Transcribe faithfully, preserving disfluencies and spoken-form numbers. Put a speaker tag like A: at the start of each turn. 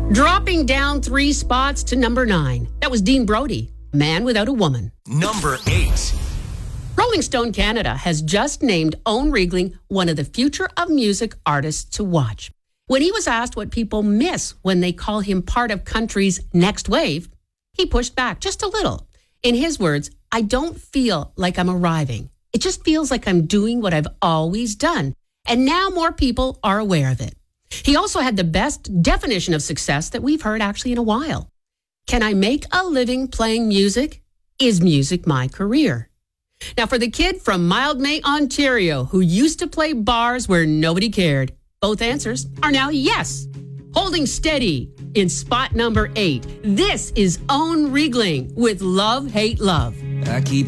A: Dropping down three spots to number nine. That was Dean Brody, Man Without a Woman.
B: Number eight.
A: Rolling Stone Canada has just named Owen Riegling one of the future of music artists to watch. When he was asked what people miss when they call him part of country's next wave, he pushed back just a little. In his words, I don't feel like I'm arriving. It just feels like I'm doing what I've always done. And now more people are aware of it. He also had the best definition of success that we've heard actually in a while. Can I make a living playing music? Is music my career? Now, for the kid from Mildmay, Ontario, who used to play bars where nobody cared, both answers are now yes. Holding steady in spot number eight. This is Owen Riegling with Love, Hate, Love.
C: I keep